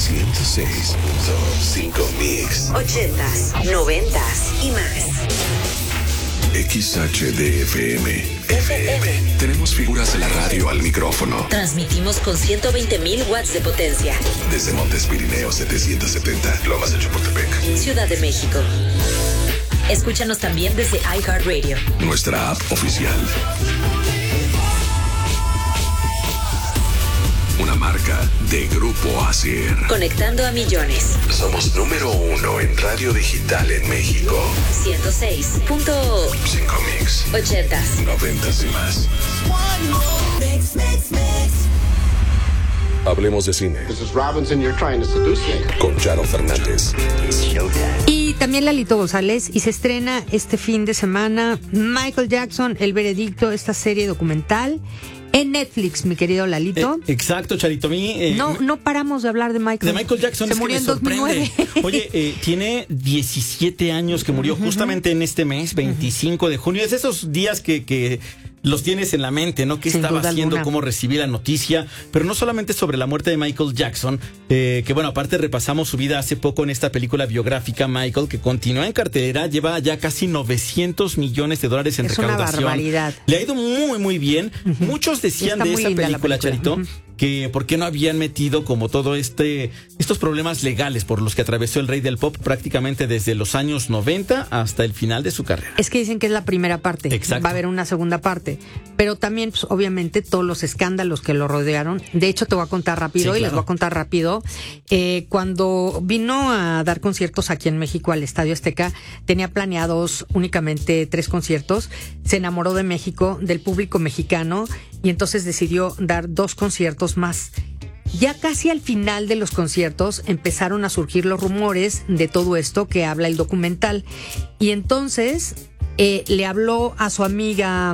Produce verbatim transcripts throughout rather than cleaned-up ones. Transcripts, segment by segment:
ciento seis punto cinco Mix. Ochentas, noventas y más. X H D F M. F M. Tenemos figuras de la radio al micrófono. Transmitimos con ciento veinte mil watts de potencia. Desde Montes Pirineos setecientos setenta, Lomas de Chapultepec, Ciudad de México. Escúchanos también desde iHeartRadio. Nuestra app oficial. Una marca de Grupo Asier. Conectando a millones. Somos número uno en radio digital en México. ciento seis punto cinco Mix. Ochentas. Noventas y más. Hablemos de cine. Missus Robinson, you're trying to seduce me. Con Charo Fernández. Y también Lalito González, y se estrena este fin de semana Michael Jackson, El Veredicto, esta serie documental en Netflix, mi querido Lalito. Eh, exacto, Charito. A mí, eh, no, no paramos de hablar de Michael. De Michael Jackson. Se es murió que me en dos mil nueve. sorprende. Oye, eh, tiene diecisiete años que murió justamente en este mes, veinticinco de junio. Es esos días que, que los tienes en la mente, ¿no? ¿Qué Sin estaba duda haciendo? alguna. ¿Cómo recibí la noticia? Pero no solamente sobre la muerte de Michael Jackson, eh, que bueno, aparte repasamos su vida hace poco en esta película biográfica, Michael, que continúa en cartelera, lleva ya casi novecientos millones de dólares en Es una recaudación. barbaridad. Le ha ido muy, muy bien. Uh-huh. Muchos decían Está de muy esa linda la película, película. Charito, uh-huh. que por qué no habían metido como todo este estos problemas legales por los que atravesó el rey del pop prácticamente desde los años noventa hasta el final de su carrera. Es que dicen que es la primera parte. Exacto. Va a haber una segunda parte. Pero también, pues, obviamente, todos los escándalos que lo rodearon. De hecho, te voy a contar rápido, Sí, y claro. les voy a contar rápido. Eh, cuando vino a dar conciertos aquí en México, al Estadio Azteca, tenía planeados únicamente tres conciertos. Se enamoró de México, del público mexicano, y entonces decidió dar dos conciertos más. Ya casi al final de los conciertos empezaron a surgir los rumores de todo esto que habla el documental. Y entonces eh, le habló a su amiga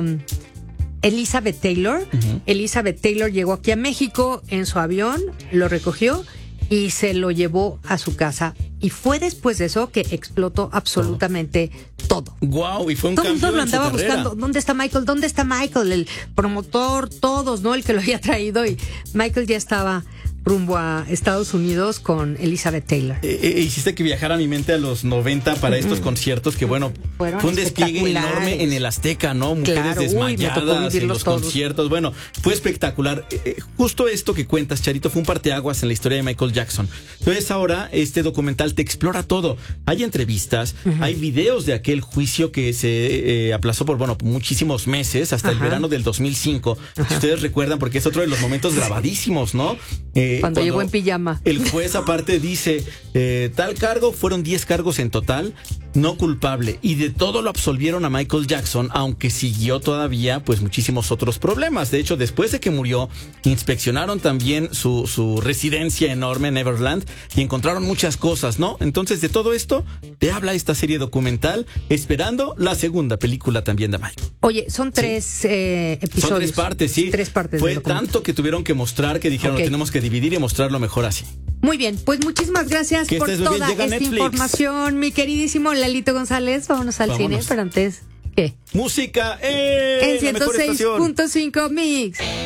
Elizabeth Taylor. Uh-huh. Elizabeth Taylor llegó aquí a México en su avión, lo recogió y se lo llevó a su casa. Y fue después de eso que explotó absolutamente todo. Wow, y fue un todo el cambio mundo lo en su andaba carrera. buscando. ¿Dónde está Michael? ¿Dónde está Michael? El promotor, todos, ¿no? El que lo había traído. Y Michael ya estaba rumbo a Estados Unidos con Elizabeth Taylor. Eh, eh, hiciste que viajara mi mente a los noventa para estos mm. conciertos que, bueno, Fueron fue un despliegue enorme en el Azteca, ¿no? Mujeres claro, desmayadas uy, en los todos. conciertos. Bueno, fue espectacular. Eh, justo esto que cuentas, Charito, fue un parteaguas en la historia de Michael Jackson. Entonces ahora este documental te explora todo. Hay entrevistas, uh-huh. hay videos de aquel juicio que se eh, aplazó por, bueno, muchísimos meses, hasta uh-huh. el verano del dos mil cinco. Uh-huh. Si ustedes recuerdan, porque es otro de los momentos grabadísimos, ¿no? Eh, cuando, cuando llegó en pijama. El juez aparte dice, eh, tal cargo, fueron diez cargos en total, no culpable. Y de todo lo absolvieron a Michael Jackson, aunque siguió todavía pues muchísimos otros problemas. De hecho, después de que murió, inspeccionaron también su, su residencia enorme en Neverland y encontraron muchas cosas, ¿no? Entonces, de todo esto, te habla esta serie documental, esperando la segunda película también de Michael. Oye, son tres sí. eh, episodios. Son tres partes, sí. Tres partes. Fue tanto que tuvieron que mostrar que dijeron, okay. lo tenemos que dividir y mostrarlo mejor así. Muy bien, pues muchísimas gracias que por toda esta Netflix. información, mi queridísimo Lalito González. Vámonos al Vámonos. cine, pero antes, ¿qué? Música en, en ciento seis punto cinco Mix.